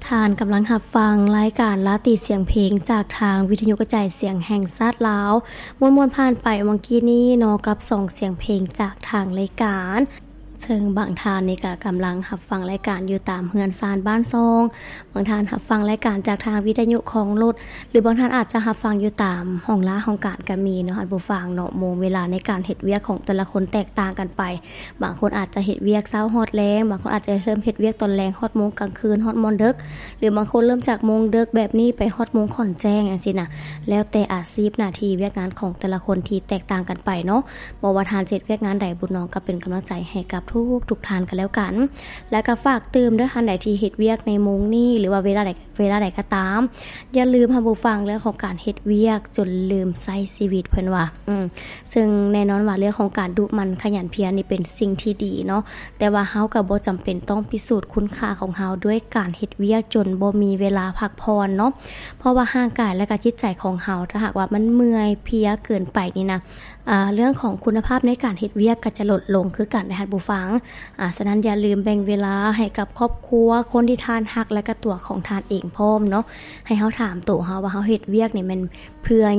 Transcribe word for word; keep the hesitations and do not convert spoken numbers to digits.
ท่านกำลังรับฟังรายการลาติเสียงเพลงจากทางวิทยุกระจายเสียงแห่งชาติลาวมวนๆผ่านไปเมื่อกี้นี้เนาะกับส่งเสียงเพลงจากทางรายการซึ่งบางท่านนี่ก็กำลังรับฟังรายการอยู่ตามเฮือนซานบ้านซองบางท่านรับฟังรายการจากทางวิทยุของรถหรือบางท่านอาจจะรับฟังอยู่ตามห้องล้าห้องการก็มีเนาะท่านผู้ฟังเนาะโมงเวลาในการเฮ็ดเวียกของแต่ละคนแตกต่างกันไปบางคนอาจจะเฮ็ดเวียกเช้าฮอดแลงบางคนอาจจะเริ่มเฮ็ดเวียกตอนแลงฮอดโมงกลางคืนฮอดมอนดึกหรือบางคนเริ่มจากโมงดึกแบบนี้ไปฮอดโมงค่อนแจ้งจังซี่น่ะแล้วแต่อาชีพหน้าที่เวียกงานของแต่ละคนที่แตกต่างกันไปเนาะบ่ว่าท่านเฮ็ดเวียกงานใดบุญน้องก็เป็นกำลังใจให้กับทุกทุกท่านกันแล้วกันและก็ฝากเติมเด้อท่านใดที่เฮ็ดเวียกในโมงนี้หรือว่าเวลาใดเวลาใดก็ตามอย่าลืมท่านผู้ฟังเรื่องของการเฮ็ดเวียกจนลืมใช้ชีวิตเพิ่นว่าอืมซึ่งแน่นอนว่าเรื่องของการดุมันขยันเพียรนี่เป็นสิ่งที่ดีเนาะแต่ว่าเฮาก็บ่จำเป็นต้องพิสูจน์คุณค่าของเฮาด้วยการเฮ็ดเวียกจนบ่มีเวลาพักผ่อนเนาะเพราะว่าร่างกายและก็จิตใจของเฮาถ้าหากว่ามันเมื่อยเพลียเกินไปนี่นะอ่าเรื่องของคุณภาพในการเฮ็ดเวียกก็จะลดลงคือกันนะท่านผู้ฟังอ่าฉะนั้นอย่าลืมแบ่งเวลาให้กับครอบครัวคนที่ท่านรักและก็ตัวของท่านเองพร้อมเนาะให้เฮาถามตัวเฮาว่าเฮาเฮ็ดเวียกนี่มันเพื่อ